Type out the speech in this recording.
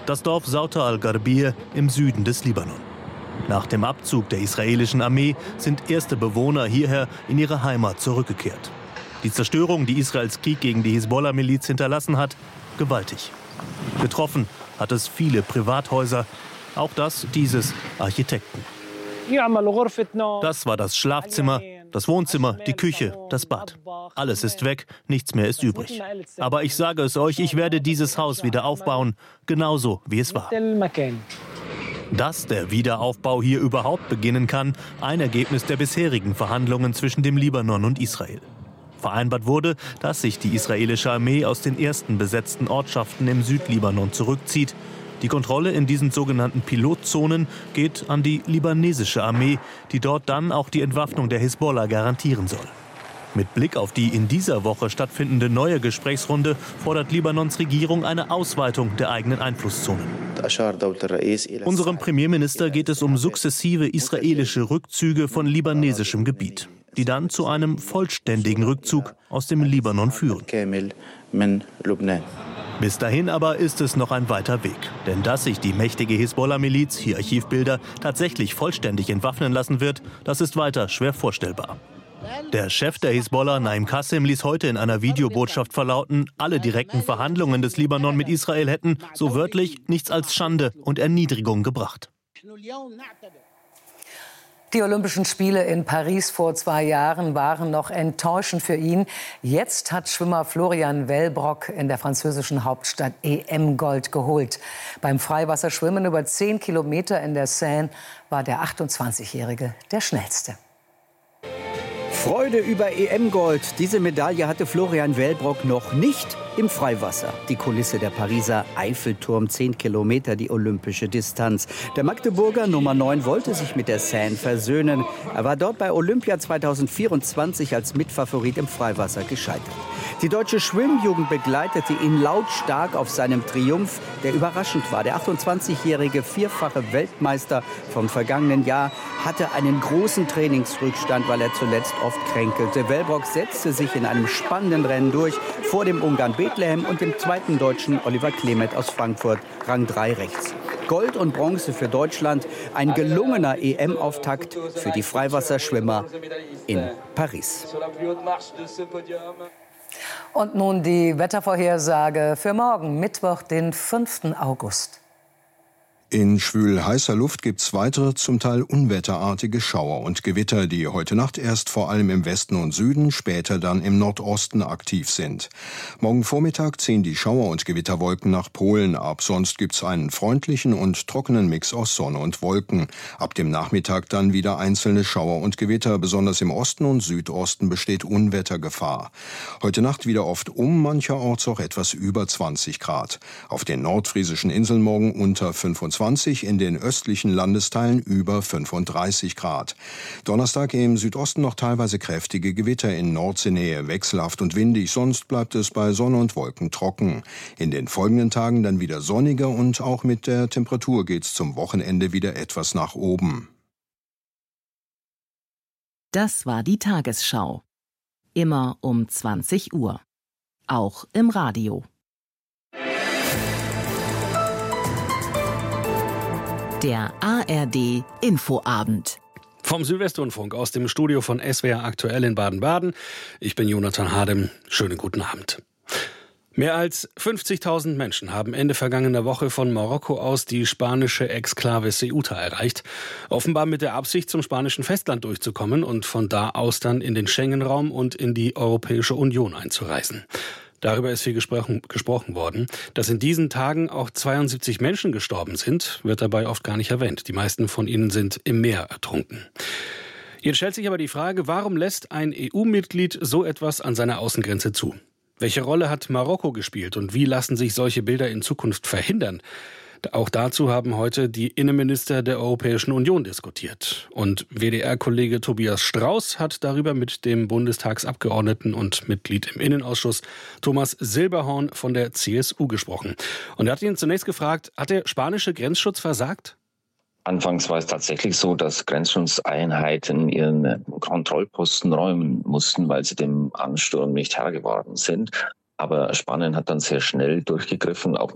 Das Dorf Sauta al-Gharbiyeh im Süden des Libanon. Nach dem Abzug der israelischen Armee sind erste Bewohner hierher in ihre Heimat zurückgekehrt. Die Zerstörung, die Israels Krieg gegen die Hisbollah-Miliz hinterlassen hat, gewaltig. Getroffen hat es viele Privathäuser, auch das dieses Architekten. Das war das Schlafzimmer, das Wohnzimmer, die Küche, das Bad. Alles ist weg, nichts mehr ist übrig. Aber ich sage es euch, ich werde dieses Haus wieder aufbauen, genauso wie es war. Dass der Wiederaufbau hier überhaupt beginnen kann, ein Ergebnis der bisherigen Verhandlungen zwischen dem Libanon und Israel. Vereinbart wurde, dass sich die israelische Armee aus den ersten besetzten Ortschaften im Südlibanon zurückzieht. Die Kontrolle in diesen sogenannten Pilotzonen geht an die libanesische Armee, die dort dann auch die Entwaffnung der Hisbollah garantieren soll. Mit Blick auf die in dieser Woche stattfindende neue Gesprächsrunde fordert Libanons Regierung eine Ausweitung der eigenen Einflusszonen. Unserem Premierminister geht es um sukzessive israelische Rückzüge von libanesischem Gebiet, die dann zu einem vollständigen Rückzug aus dem Libanon führen. Bis dahin aber ist es noch ein weiter Weg. Denn dass sich die mächtige Hisbollah-Miliz, hier Archivbilder, tatsächlich vollständig entwaffnen lassen wird, das ist weiter schwer vorstellbar. Der Chef der Hisbollah, Naim Qasem, ließ heute in einer Videobotschaft verlauten, alle direkten Verhandlungen des Libanon mit Israel hätten, so wörtlich, nichts als Schande und Erniedrigung gebracht. Die Olympischen Spiele in Paris vor 2 Jahren waren noch enttäuschend für ihn. Jetzt hat Schwimmer Florian Wellbrock in der französischen Hauptstadt EM-Gold geholt. Beim Freiwasserschwimmen über 10 Kilometer in der Seine war der 28-Jährige der schnellste. Freude über EM-Gold. Diese Medaille hatte Florian Wellbrock noch nicht im Freiwasser. Die Kulisse der Pariser Eiffelturm, 10 Kilometer, die olympische Distanz. Der Magdeburger Nummer 9 wollte sich mit der Seine versöhnen. Er war dort bei Olympia 2024 als Mitfavorit im Freiwasser gescheitert. Die deutsche Schwimmjugend begleitete ihn lautstark auf seinem Triumph, der überraschend war. Der 28-jährige vierfache Weltmeister vom vergangenen Jahr hatte einen großen Trainingsrückstand, weil er zuletzt oft kränkelte. Wellbrock setzte sich in einem spannenden Rennen durch vor dem Ungarn Bethlehem und dem zweiten Deutschen Oliver Klemet aus Frankfurt, Rang 3 rechts. Gold und Bronze für Deutschland, ein gelungener EM-Auftakt für die Freiwasserschwimmer in Paris. Und nun die Wettervorhersage für morgen, Mittwoch, den 5. August. In schwül heißer Luft gibt's weitere, zum Teil unwetterartige Schauer und Gewitter, die heute Nacht erst vor allem im Westen und Süden, später dann im Nordosten aktiv sind. Morgen Vormittag ziehen die Schauer- und Gewitterwolken nach Polen ab. Sonst gibt's einen freundlichen und trockenen Mix aus Sonne und Wolken. Ab dem Nachmittag dann wieder einzelne Schauer und Gewitter. Besonders im Osten und Südosten besteht Unwettergefahr. Heute Nacht wieder oft mancherorts auch etwas über 20 Grad. Auf den nordfriesischen Inseln morgen unter 25, in den östlichen Landesteilen über 35 Grad. Donnerstag im Südosten noch teilweise kräftige Gewitter in Nordseenähe, wechselhaft und windig, sonst bleibt es bei Sonne und Wolken trocken. In den folgenden Tagen dann wieder sonniger und auch mit der Temperatur geht's zum Wochenende wieder etwas nach oben. Das war die Tagesschau. Immer um 20 Uhr. Auch im Radio. Der ARD Infoabend. Vom Südwestrundfunk aus dem Studio von SWR aktuell in Baden-Baden. Ich bin Jonathan Hardem. Schönen guten Abend. Mehr als 50.000 Menschen haben Ende vergangener Woche von Marokko aus die spanische Exklave Ceuta erreicht. Offenbar mit der Absicht, zum spanischen Festland durchzukommen und von da aus dann in den Schengen-Raum und in die Europäische Union einzureisen. Darüber ist viel gesprochen worden. Dass in diesen Tagen auch 72 Menschen gestorben sind, wird dabei oft gar nicht erwähnt. Die meisten von ihnen sind im Meer ertrunken. Jetzt stellt sich aber die Frage, warum lässt ein EU-Mitglied so etwas an seiner Außengrenze zu? Welche Rolle hat Marokko gespielt und wie lassen sich solche Bilder in Zukunft verhindern? Auch dazu haben heute die Innenminister der Europäischen Union diskutiert. Und WDR-Kollege Tobias Strauß hat darüber mit dem Bundestagsabgeordneten und Mitglied im Innenausschuss Thomas Silberhorn von der CSU gesprochen. Und er hat ihn zunächst gefragt, hat der spanische Grenzschutz versagt? Anfangs war es tatsächlich so, dass Grenzschutzeinheiten ihren Kontrollposten räumen mussten, weil sie dem Ansturm nicht Herr geworden sind. Aber Spanien hat dann sehr schnell durchgegriffen, auch